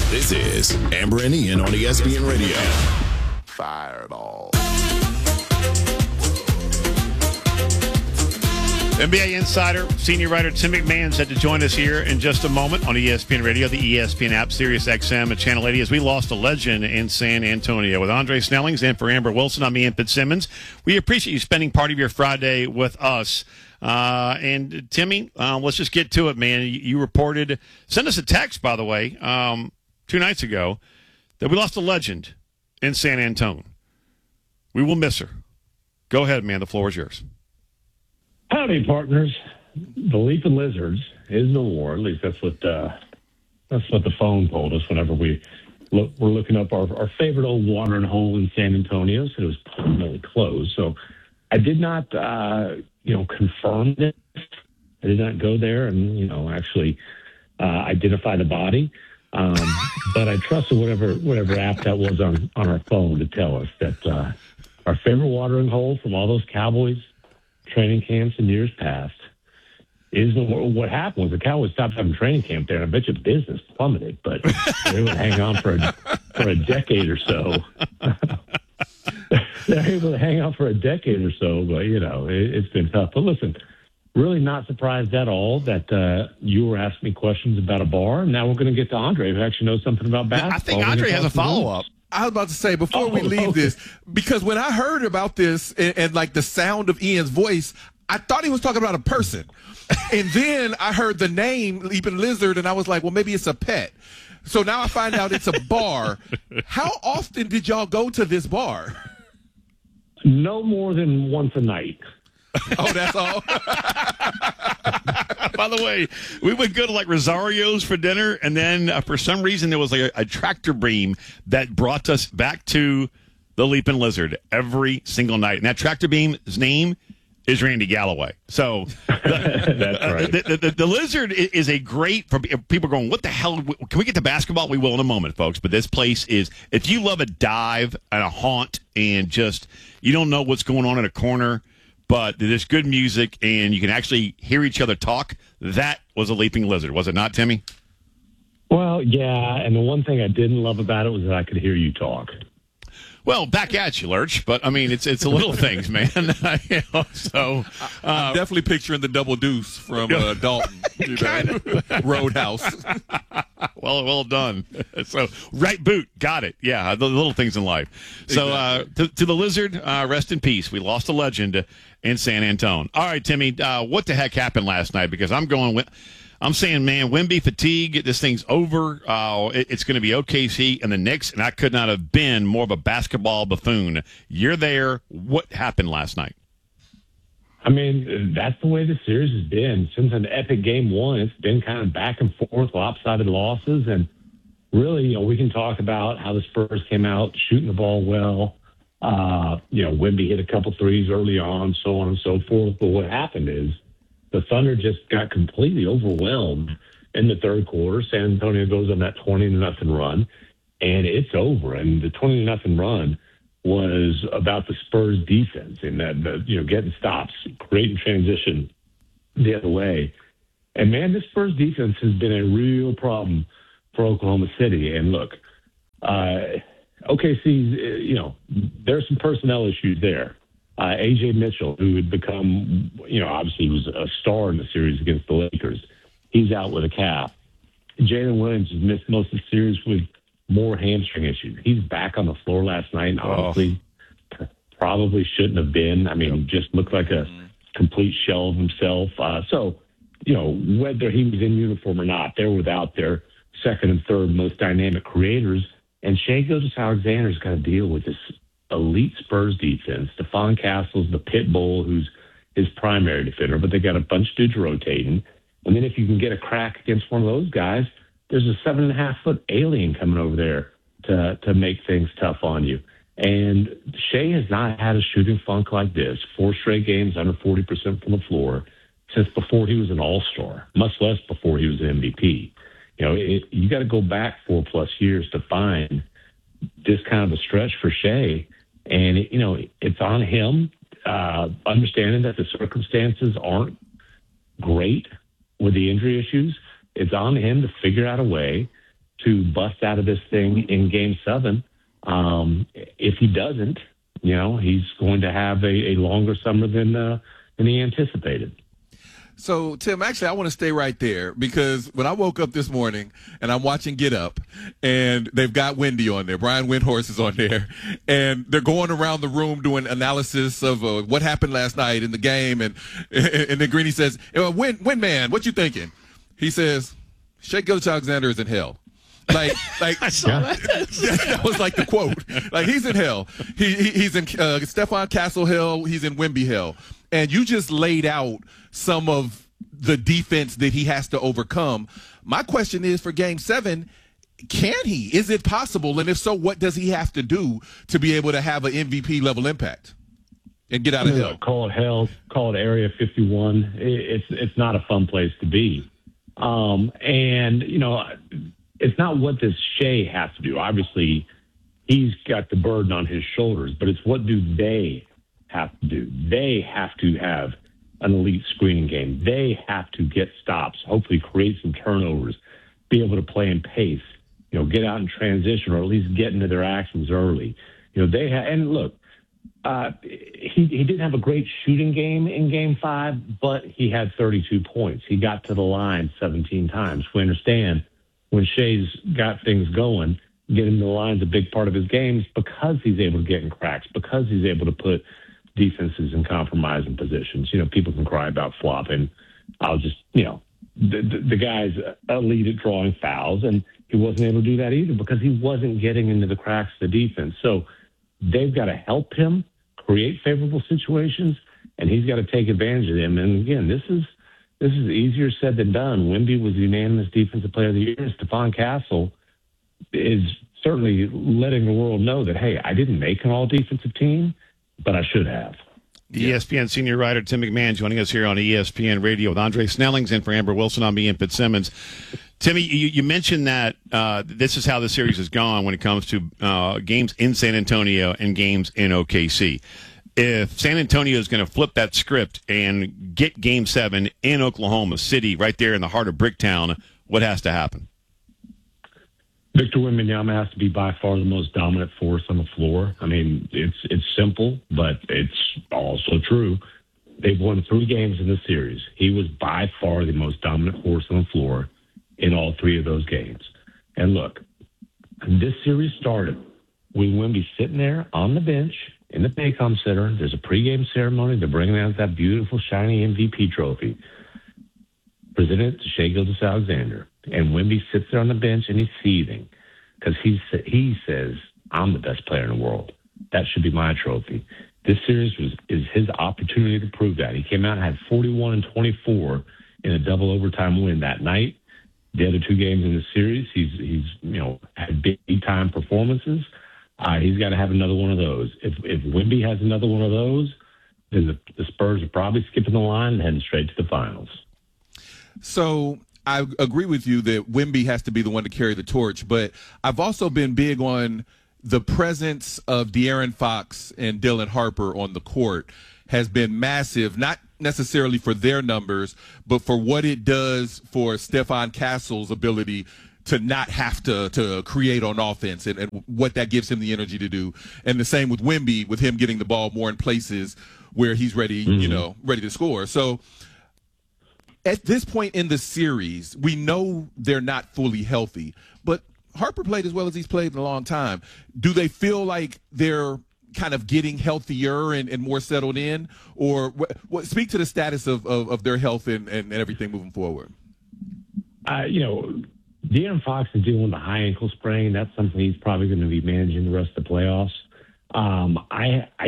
This is Amber and Ian on ESPN Radio. Fireball. NBA insider, senior writer Tim McMahon set to join us here in just a moment on ESPN Radio, the ESPN app, Sirius XM, and Channel 80 as we lost a legend in San Antonio. With Andre Snellings and for Amber Wilson, I'm Ian Fitzsimmons. We appreciate you spending part of your Friday with us. And Timmy, let's just get to it, man. You reported, send us a text, by the way, 2 nights ago, that we lost a legend in San Antonio. We will miss her. Go ahead, man. The floor is yours. Howdy, partners. The Leaping Lizards is no more. At least that's what the phone told us whenever we're looking up our favorite old watering hole in San Antonio. So it was permanently closed. So I did not, confirm this. I did not go there and actually identify the body. But I trusted whatever app that was on our phone to tell us that our favorite watering hole from all those Cowboys training camps in years past is no more. What happened was the Cowboys stopped having training camp there, and I bet your business plummeted, but they would hang on for a decade or so. They're able to hang out for a decade or so, but, it's been tough. But listen, really not surprised at all that you were asking me questions about a bar, and now we're going to get to Andre, who actually knows something about basketball. I think Andre has a follow-up. I was about to say, before we leave this, because when I heard about this and like the sound of Ian's voice, I thought he was talking about a person. And then I heard the name, Leaping Lizard, and I was like, well, maybe it's a pet. So now I find out it's a bar. How often did y'all go to this bar? No more than once a night. Oh, that's all? By the way, we would go to like Rosario's for dinner, and then for some reason there was like a tractor beam that brought us back to the Leaping Lizard every single night. And that tractor beam's name is Randy Galloway. So that's right. The Lizard is a great, for people going, what the hell? Can we get to basketball? We will in a moment, folks. But this place is, if you love a dive and a haunt and just, you don't know what's going on in a corner, but there's good music and you can actually hear each other talk, that was a Leaping Lizard, was it not, Timmy? Well, yeah, and the one thing I didn't love about it was that I could hear you talk. Well, back at you, Lurch. But I mean, it's the little things, man. So I'm definitely picturing the double deuce from Dalton, Roadhouse. Well done. So right boot, got it. Yeah, the little things in life. So to the Lizard, rest in peace. We lost a legend in San Antonio. All right, Timmy, what the heck happened last night? Because I'm saying, man, Wemby fatigue, this thing's over. It's going to be OKC and the Knicks, and I could not have been more of a basketball buffoon. You're there. What happened last night? I mean, that's the way the series has been. Since an epic game one, it's been kind of back and forth, lopsided losses. And really, we can talk about how the Spurs came out shooting the ball well. Wemby hit a couple threes early on, so on and so forth. But what happened is, the Thunder just got completely overwhelmed in the third quarter. San Antonio goes on that 20-0 run, and it's over. And the 20-0 run was about the Spurs' defense and that getting stops, creating transition the other way. And man, this Spurs defense has been a real problem for Oklahoma City. And look, OKC, there's some personnel issues there. A.J. Mitchell, who had become, obviously was a star in the series against the Lakers, he's out with a calf. Jalen Williams has missed most of the series with more hamstring issues. He's back on the floor last night, and honestly, probably shouldn't have been. I mean, just looked like a complete shell of himself. So, whether he was in uniform or not, they're without their second and third most dynamic creators. And Shai Gilgeous-Alexander's got to deal with this elite Spurs defense. Stephon Castle's the pit bull who's his primary defender, but they got a bunch of dudes rotating. And then if you can get a crack against one of those guys, there's a 7.5-foot alien coming over there to make things tough on you. And Shai has not had a shooting funk like this. 4 straight games under 40% from the floor since before he was an all-star, much less before he was an MVP. You got to go back 4+ years to find this kind of a stretch for Shai. And, it's on him, understanding that the circumstances aren't great with the injury issues. It's on him to figure out a way to bust out of this thing in Game 7. If he doesn't, he's going to have a longer summer than he anticipated. So, Tim, actually, I want to stay right there because when I woke up this morning and I'm watching Get Up and they've got Wendy on there, Brian Windhorst is on there, and they're going around the room doing analysis of what happened last night in the game. And then Greeny says, Win man, what you thinking? He says, Shai Gilgeous-Alexander is in hell. Like I saw that. That was like the quote. Like, he's in hell. He's in Stephon Castle hell. He's in Wemby hell. And you just laid out some of the defense that he has to overcome. My question is, for Game 7, can he? Is it possible? And if so, what does he have to do to be able to have an MVP level impact and get out of hell? Call it hell. Call it Area 51. It's not a fun place to be. And it's not what this Shai has to do. Obviously, he's got the burden on his shoulders, but it's what do they have to do. They have to have an elite screening game. They have to get stops, hopefully create some turnovers, be able to play in pace, get out in transition, or at least get into their actions early. They have, and look, he didn't have a great shooting game in Game 5, but he had 32 points. He got to the line 17 times. We understand when Shai's got things going, getting to the line's a big part of his game because he's able to get in cracks, because he's able to put defenses in compromising positions. People can cry about flopping. I'll just, the guy's elite at drawing fouls, and he wasn't able to do that either because he wasn't getting into the cracks of the defense. So they've got to help him create favorable situations, and he's got to take advantage of them. And again, this is easier said than done. Wemby was the unanimous Defensive Player of the Year. Stephon Castle is certainly letting the world know that, hey, I didn't make an all-defensive team, but I should have. ESPN senior writer Tim McMahon joining us here on ESPN Radio with Andre Snellings and for Amber Wilson. I'm Ian Fitzsimmons. Timmy, you mentioned that this is how the series has gone when it comes to games in San Antonio and games in OKC. If San Antonio is going to flip that script and get Game 7 in Oklahoma City, right there in the heart of Bricktown, what has to happen? Victor Wembanyama has to be by far the most dominant force on the floor. I mean, it's simple, but it's also true. They've won 3 games in the series. He was by far the most dominant force on the floor in all 3 of those games. And look, this series started with Wemby sitting there on the bench in the Paycom Center. There's a pregame ceremony. They're bringing out that beautiful, shiny MVP trophy. Presented to Shai Gilgeous-Alexander. And Wemby sits there on the bench and he's seething because he says, I'm the best player in the world. That should be my trophy. This series is his opportunity to prove that. He came out and had 41 and 24 in a double overtime win that night. The other 2 games in the series, he's had big time performances. He's got to have another one of those. If Wemby has another one of those, then the Spurs are probably skipping the line and heading straight to the finals. So I agree with you that Wemby has to be the one to carry the torch, but I've also been big on the presence of De'Aaron Fox and Dylan Harper on the court has been massive, not necessarily for their numbers, but for what it does for Stephon Castle's ability to not have to create on offense and what that gives him the energy to do. And the same with Wemby, with him getting the ball more in places where he's ready, ready to score. So at this point in the series, we know they're not fully healthy, but Harper played as well as he's played in a long time. Do they feel like they're kind of getting healthier and more settled in? Or speak to the status of their health and everything moving forward. De'Aaron Fox is dealing with a high ankle sprain. That's something he's probably going to be managing the rest of the playoffs. I